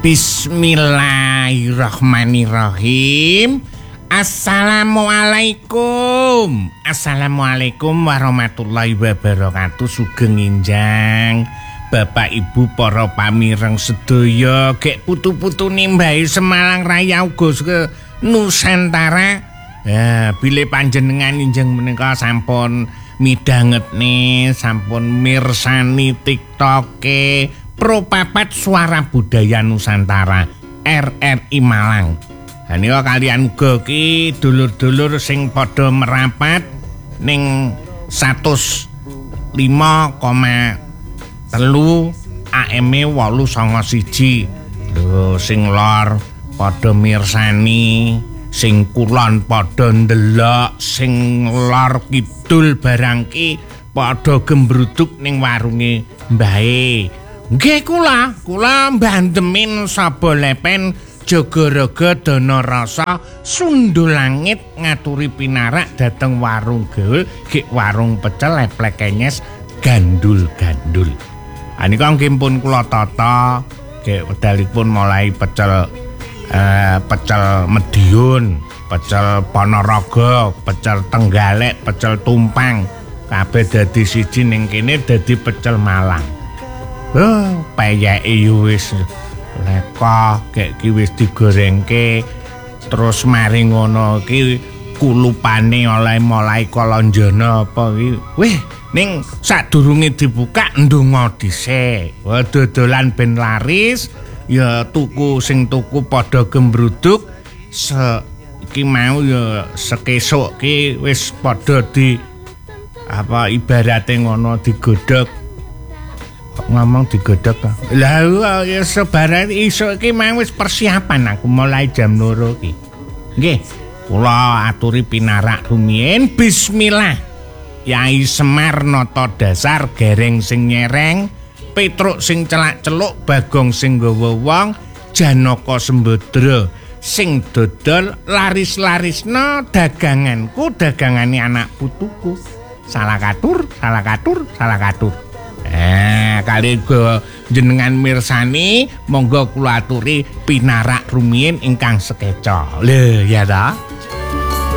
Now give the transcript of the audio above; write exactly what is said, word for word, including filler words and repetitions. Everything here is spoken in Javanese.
Bismillahirrahmanirrahim. Assalamualaikum. Assalamualaikum warahmatullahi wabarakatuh. Sugeng injang Bapak Ibu para pamireng sedaya, gek putu-putune mbahe Semalang Raya uga ke Nusantara. Ya, bilih panjenengan injang menika sampun midhangetne, sampun mirsani TikTok-e Pro Papat Suara Budaya Nusantara R R I Malang. Ha nika kalian uga ki dulur-dulur sing padha merapat ning seratus lima koma telu A M E wolu sanga siji. Lho sing lor padha mirsani, sing kulon padha ndelok, sing lor kidul barang ki padha gembruduk ning warunge mbahe. Nggih kula, kula mbandemin Saba Lepen Jogorogo Dana Rasa Sundha Langit ngaturi pinarak dhateng warung gaul, gek warung pecel leplek kenyes gandul-gandul. Anika nggih pun kula tata, gek wedalipun mulai pecel eh, pecel Mediun, pecel Ponorogo, pecel Tenggalek, pecel Tumpang, kabeh dadi siji ning kene dadi pecel Malang. Oh, payake yo wis leka kek ki wis digorengke terus mari ngono ki kulupane oleh mulai kolonjono apa ki. Weh, ning sadurunge dibuka ndonga dhisik. Wah, dodolan ben laris, ya tuku sing tuku padha gembruduk. Se iki mau ya sekesuk ki wis padha di apa ibarate ngono digodhog. Ngomong digodhog ta. Lah ya sebaran iso iki mang wis persiapan aku mulai jam loro iki. Nggih, kula aturi pinarak rumiyin bismillah. Yai Semar nata dasar, Gereng sing nyereng, Petruk sing celak-celuk, Bagong sing nggawa wong, Janaka Sembadra sing dodol, laris-larisna daganganku, dagangane anak putuku. Salah katur, salah katur, salah katur. Eh, kali go jenengan mirsani, monggo kula aturi pinarak rumiyin ingkang sekeca. Lho, ya ta?